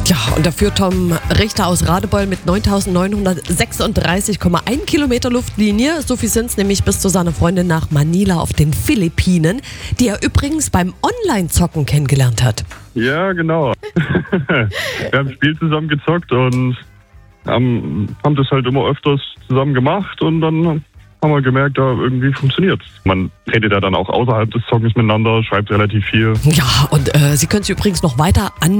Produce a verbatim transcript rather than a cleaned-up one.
Ja, und dafür Tom Richter aus Radebeul mit neuntausendneunhundertsechsunddreißig Komma eins Kilometer Luftlinie. So viel sind es nämlich bis zu seiner Freundin nach Manila auf den Philippinen, die er übrigens beim Online-Zocken kennengelernt hat. Ja, genau. Wir haben ein Spiel zusammen gezockt und haben, haben das halt immer öfters zusammen gemacht und dann haben wir gemerkt, da irgendwie funktioniert. Man redet ja dann auch außerhalb des Zockens miteinander, schreibt relativ viel. Ja, und äh, Sie können sich übrigens noch weiter an